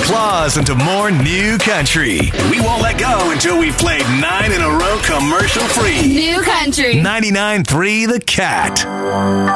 claws into more new country. We won't let go until we've played 9 in a row commercial free. New country. 99.3 The Cat.